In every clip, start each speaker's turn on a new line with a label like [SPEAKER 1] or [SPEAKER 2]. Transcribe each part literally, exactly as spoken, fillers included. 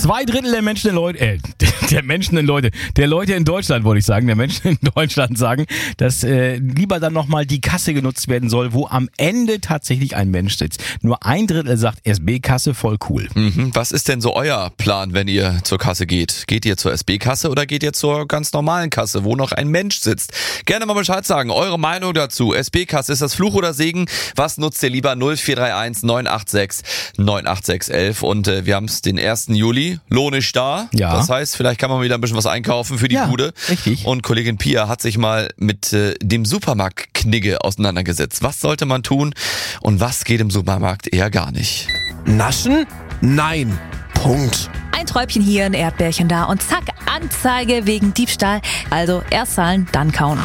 [SPEAKER 1] Zwei Drittel der Menschen in Leute, äh, der Menschen in Leute, der Leute in Deutschland, wollte ich sagen, der Menschen in Deutschland sagen, dass äh, lieber dann nochmal die Kasse genutzt werden soll, wo am Ende tatsächlich ein Mensch sitzt. Nur ein Drittel sagt S B-Kasse, voll cool.
[SPEAKER 2] Mhm. Was ist denn so euer Plan, wenn ihr zur Kasse geht? Geht ihr zur S B-Kasse oder geht ihr zur ganz normalen Kasse, wo noch ein Mensch sitzt? Gerne mal Bescheid sagen, eure Meinung dazu. S B-Kasse, ist das Fluch oder Segen? Was nutzt ihr lieber? null vier drei eins neun acht sechs neun acht sechs eins eins. Und äh, wir haben es den ersten Juli. Lohn ist da.
[SPEAKER 1] Ja.
[SPEAKER 2] Das heißt, vielleicht kann man wieder ein bisschen was einkaufen für die
[SPEAKER 1] Ja,
[SPEAKER 2] Bude.
[SPEAKER 1] richtig.
[SPEAKER 2] Und Kollegin Pia hat sich mal mit äh, dem Supermarkt-Knigge auseinandergesetzt. Was sollte man tun und was geht im Supermarkt eher gar nicht?
[SPEAKER 3] Naschen? Nein. Punkt.
[SPEAKER 4] Ein Träubchen hier, ein Erdbärchen da und zack, Anzeige wegen Diebstahl. Also erst zahlen, dann kauen.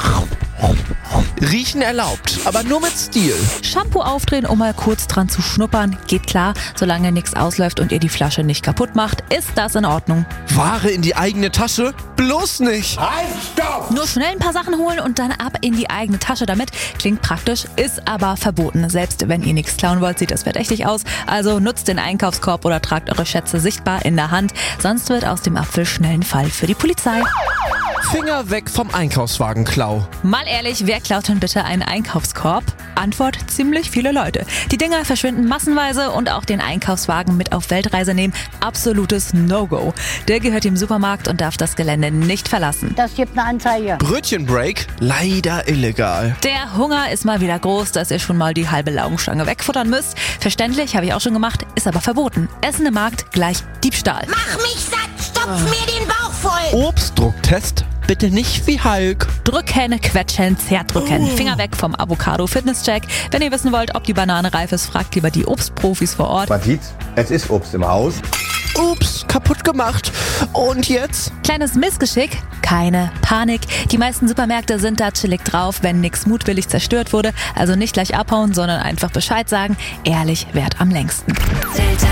[SPEAKER 3] Riechen erlaubt, aber nur mit Stil.
[SPEAKER 4] Shampoo aufdrehen, um mal kurz dran zu schnuppern. Geht klar, solange nichts ausläuft und ihr die Flasche nicht kaputt macht, ist das in Ordnung.
[SPEAKER 3] Ware in die eigene Tasche? Bloß nicht.
[SPEAKER 4] Nur schnell ein paar Sachen holen und dann ab in die eigene Tasche damit. Klingt praktisch, ist aber verboten. Selbst wenn ihr nichts klauen wollt, sieht das verdächtig aus. Also nutzt den Einkaufskorb oder tragt eure Schätze sichtbar in der Hand. Sonst wird aus dem Apfel schnell ein Fall für die Polizei.
[SPEAKER 3] Finger weg vom Einkaufswagenklau.
[SPEAKER 4] Mal ehrlich, wer klaut denn bitte einen Einkaufskorb? Antwort: ziemlich viele Leute. Die Dinger verschwinden massenweise und auch den Einkaufswagen mit auf Weltreise nehmen. Absolutes No-Go. Der gehört dem Supermarkt und darf das Gelände nicht verlassen.
[SPEAKER 5] Das gibt eine Anzeige.
[SPEAKER 3] Brötchenbreak? Leider illegal.
[SPEAKER 4] Der Hunger ist mal wieder groß, dass ihr schon mal die halbe Laugenstange wegfuttern müsst. Verständlich, habe ich auch schon gemacht, ist aber verboten. Essen im Markt gleich Diebstahl.
[SPEAKER 5] Mach mich satt, stopf mir den Bauch voll.
[SPEAKER 3] Obstdrucktest? Bitte nicht wie Hulk.
[SPEAKER 4] Drücken, quetschen, zerdrücken.
[SPEAKER 3] Oh.
[SPEAKER 4] Finger weg vom Avocado-Fitness-Check. Wenn ihr wissen wollt, ob die Banane reif ist, fragt lieber die Obstprofis vor Ort.
[SPEAKER 6] Man sieht, es ist Obst im Haus.
[SPEAKER 3] Ups, kaputt gemacht. Und jetzt?
[SPEAKER 4] Kleines Missgeschick, keine Panik. Die meisten Supermärkte sind da chillig drauf, wenn nichts mutwillig zerstört wurde. Also nicht gleich abhauen, sondern einfach Bescheid sagen. Ehrlich währt am längsten.
[SPEAKER 7] Delta